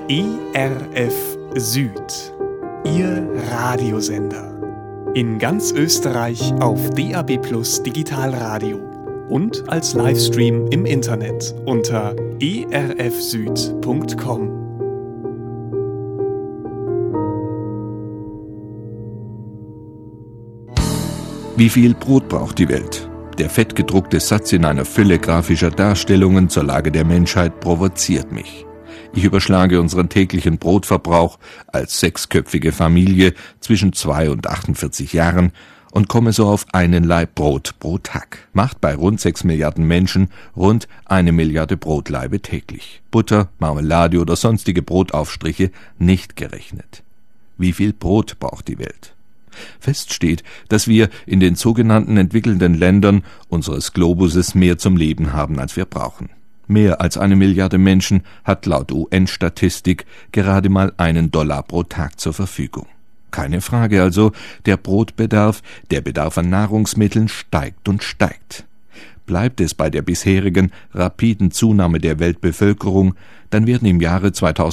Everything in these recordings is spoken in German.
ERF Süd, Ihr Radiosender. In ganz Österreich auf DAB+ Digitalradio und als Livestream im Internet unter erfsüd.com. Wie viel Brot braucht die Welt? Der fettgedruckte Satz in einer Fülle grafischer Darstellungen zur Lage der Menschheit provoziert mich. Ich überschlage unseren täglichen Brotverbrauch als sechsköpfige Familie zwischen 2 und 48 Jahren und komme so auf einen Laib Brot pro Tag. Macht bei rund 6 Milliarden Menschen rund 1 Milliarde Brotlaibe täglich. Butter, Marmelade oder sonstige Brotaufstriche nicht gerechnet. Wie viel Brot braucht die Welt? Fest steht, dass wir in den sogenannten entwickelnden Ländern unseres Globuses mehr zum Leben haben, als wir brauchen. Mehr als 1 Milliarde Menschen hat laut UN-Statistik gerade mal $1 pro Tag zur Verfügung. Keine Frage also, der Brotbedarf, der Bedarf an Nahrungsmitteln steigt und steigt. Bleibt es bei der bisherigen rapiden Zunahme der Weltbevölkerung, dann werden im Jahre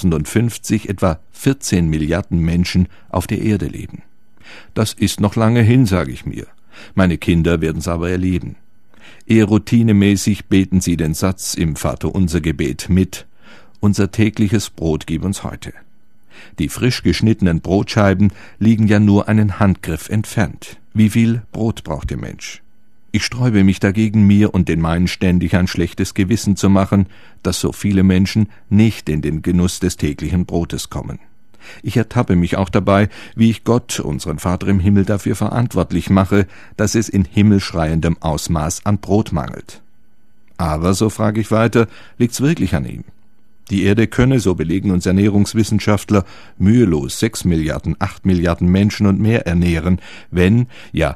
2050 etwa 14 Milliarden Menschen auf der Erde leben. Das ist noch lange hin, sage ich mir. Meine Kinder werden es aber erleben. Eher routinemäßig beten sie den Satz im Vaterunser-Gebet mit: Unser tägliches Brot gib uns heute. Die frisch geschnittenen Brotscheiben liegen ja nur einen Handgriff entfernt. Wie viel Brot braucht der Mensch? Ich sträube mich dagegen, mir und den meinen ständig ein schlechtes Gewissen zu machen, dass so viele Menschen nicht in den Genuss des täglichen Brotes kommen. Ich ertappe mich auch dabei, wie ich Gott, unseren Vater im Himmel, dafür verantwortlich mache, dass es in himmelschreiendem Ausmaß an Brot mangelt. Aber, so frage ich weiter, liegt's wirklich an ihm? Die Erde könne, so belegen uns Ernährungswissenschaftler, mühelos 6 Milliarden, 8 Milliarden Menschen und mehr ernähren, wenn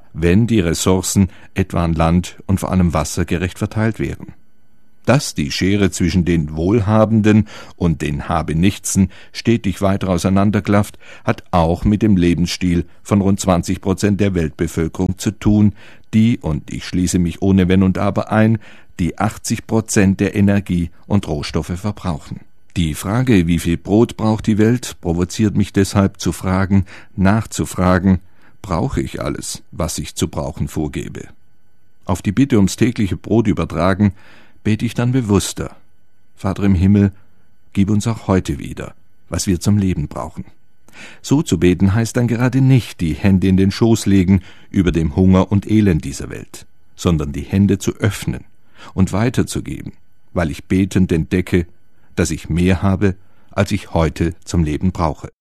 die Ressourcen etwa an Land und vor allem Wasser gerecht verteilt wären. Dass die Schere zwischen den Wohlhabenden und den Habenichtsen stetig weiter auseinanderklafft, hat auch mit dem Lebensstil von rund 20% der Weltbevölkerung zu tun, die, und ich schließe mich ohne Wenn und Aber ein, die 80% der Energie und Rohstoffe verbrauchen. Die Frage, wie viel Brot braucht die Welt, provoziert mich deshalb zu fragen, nachzufragen: Brauche ich alles, was ich zu brauchen vorgebe? Auf die Bitte ums tägliche Brot übertragen, bete ich dann bewusster: Vater im Himmel, gib uns auch heute wieder, was wir zum Leben brauchen. So zu beten heißt dann gerade nicht die Hände in den Schoß legen über dem Hunger und Elend dieser Welt, sondern die Hände zu öffnen und weiterzugeben, weil ich betend entdecke, dass ich mehr habe, als ich heute zum Leben brauche.